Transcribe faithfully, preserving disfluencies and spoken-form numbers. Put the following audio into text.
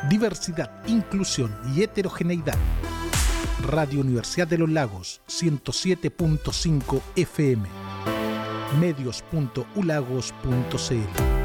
diversidad, inclusión y heterogeneidad. Radio Universidad de los Lagos, ciento siete punto cinco F M. medios punto u lagos punto c l